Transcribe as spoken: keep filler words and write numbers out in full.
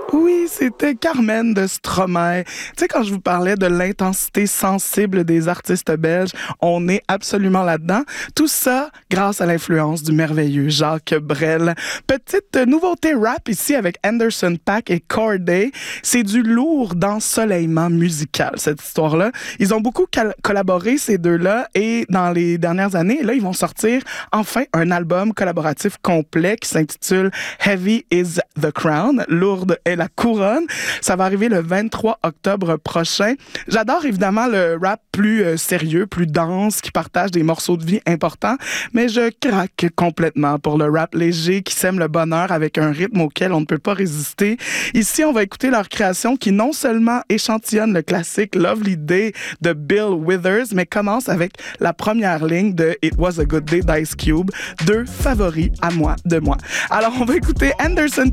Oui, c'était Carmen de Stromae. Tu sais, quand je vous parlais de l'intensité sensible des artistes belges, on est absolument là-dedans. Tout ça grâce à l'influence du merveilleux Jacques Brel. Petite nouveauté rap ici avec Anderson .Paak et Cordae. C'est du lourd d'ensoleillement musical, cette histoire-là. Ils ont beaucoup cal- collaboré, ces deux-là, et dans les dernières années, là, ils vont sortir enfin un album collaboratif complet qui s'intitule Heavy is the Crown. Lourde est la couronne. Ça va arriver le vingt-trois octobre prochain. J'adore évidemment le rap plus euh, sérieux, plus dense, qui partage des morceaux de vie importants, mais je craque complètement pour le rap léger qui sème le bonheur avec un rythme auquel on ne peut pas résister. Ici, on va écouter leur création qui non seulement échantillonne le classique Lovely Day de Bill Withers, mais commence avec la première ligne de It Was a Good Day d'Ice Cube, deux favoris à moi de moi. Alors, on va écouter Anderson